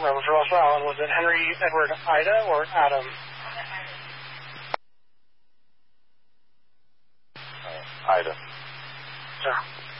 remember for Roswell Island. Was it Henry Edward Ida or Adam? Ida. Yeah.